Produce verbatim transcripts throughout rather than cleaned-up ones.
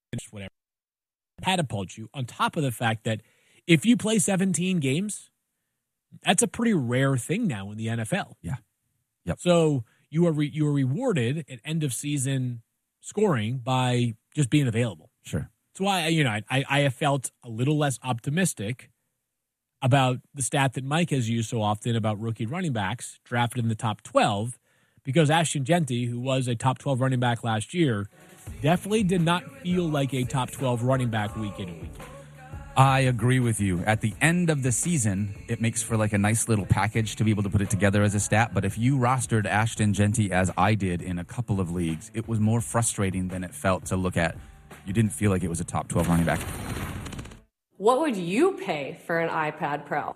whatever, catapult you on top of the fact that if you play seventeen games, that's a pretty rare thing now in the N F L. Yeah. Yep. So you are re- you are rewarded at end of season scoring by just being available. Sure. That's why, you know, I, I have felt a little less optimistic about the stat that Mike has used so often about rookie running backs drafted in the top twelve, because Ashton Genty, who was a top twelve running back last year, definitely did not feel like a top twelve running back week in and week out. I agree with you. At the end of the season, it makes for like a nice little package to be able to put it together as a stat. But if you rostered Ashton Genty as I did in a couple of leagues, it was more frustrating than it felt to look at. You didn't feel like it was a top twelve running back. What would you pay for an iPad Pro?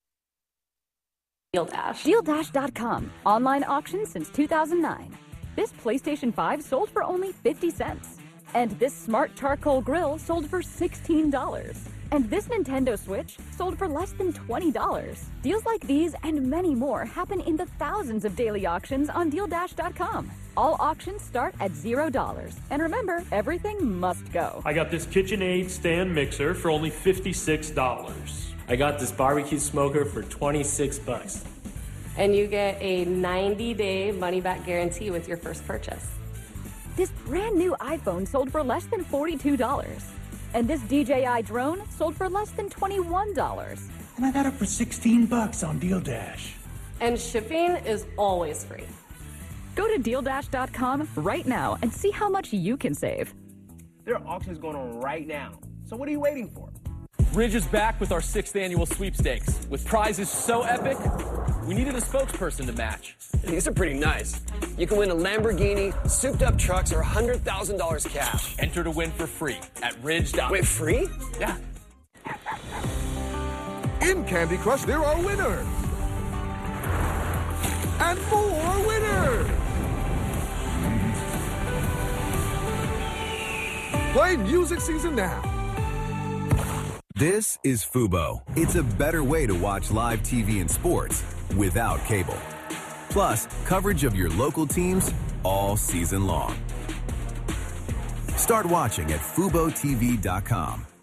Deal Dash. Deal Dash dot com. Online auction since two thousand nine. This PlayStation five sold for only fifty cents. And this smart charcoal grill sold for sixteen dollars. And this Nintendo Switch sold for less than twenty dollars. Deals like these and many more happen in the thousands of daily auctions on Deal Dash dot com. All auctions start at zero dollars. And remember, everything must go. I got this KitchenAid stand mixer for only fifty-six dollars. I got this barbecue smoker for twenty-six bucks. And you get a ninety-day money-back guarantee with your first purchase. This brand new iPhone sold for less than forty-two dollars. And this D J I drone sold for less than twenty-one dollars. And I got it for sixteen bucks on Deal Dash. And shipping is always free. Go to Deal Dash dot com right now and see how much you can save. There are auctions going on right now. So what are you waiting for? Ridge is back with our sixth annual sweepstakes. With prizes so epic, we needed a spokesperson to match. These are pretty nice. You can win a Lamborghini, souped-up trucks, or one hundred thousand dollars cash. Enter to win for free at Ridge. Wait, free? Yeah. In Candy Crush, there are winners. And more winners. Play Music Season now. This is Fubo. It's a better way to watch live T V and sports without cable. Plus, coverage of your local teams all season long. Start watching at Fubo T V dot com.